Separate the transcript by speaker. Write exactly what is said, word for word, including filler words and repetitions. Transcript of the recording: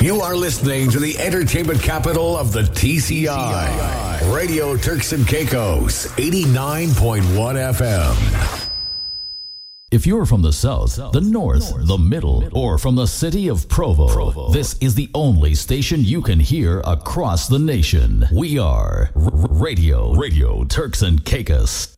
Speaker 1: You are listening to the entertainment capital of the T C I. Radio Turks and Caicos, eighty-nine point one F M.
Speaker 2: If you're from the south, the north, the middle, or from the city of Provo, this is the only station you can hear across the nation. We are R- Radio Radio Turks and Caicos.